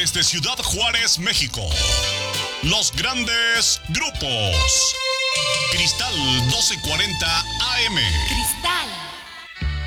desde Ciudad Juárez, México. Los grandes grupos. Cristal 1240 AM. Cristal